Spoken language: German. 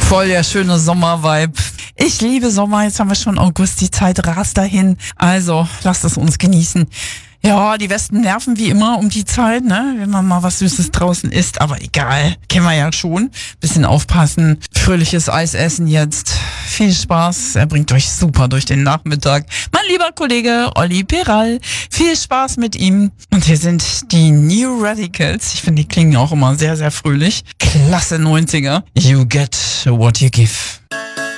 Voll der schöne Sommervibe. Ich liebe Sommer, jetzt haben wir schon August, die Zeit rast dahin. Also, lasst es uns genießen. Ja, die Westen nerven wie immer um die Zeit, ne? Wenn man mal was Süßes draußen isst, aber egal, kennen wir ja schon. Bisschen aufpassen, fröhliches Eis essen jetzt. Viel Spaß, er bringt euch super durch den Nachmittag. Mein lieber Kollege Olli Peral, viel Spaß mit ihm. Und hier sind die New Radicals. Ich finde, die klingen auch immer sehr, sehr fröhlich. Klasse 90er. You get what you give.